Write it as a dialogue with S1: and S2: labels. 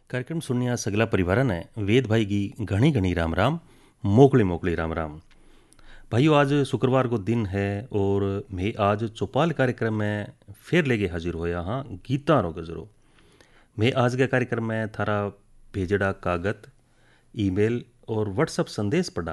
S1: कार्यक्रम सुनिया सगला परिवारन है वेद भाई की घनी घनी राम राम मोकले मोकले राम राम। भाइयों आज शुक्रवार को दिन है और मैं आज चौपाल कार्यक्रम में फिर लेके हाजिर होया हाँ गीता रो गजरो। मैं आज के कार्यक्रम में थारा भेजड़ा कागत ईमेल और व्हाट्सअप संदेश पढ़ा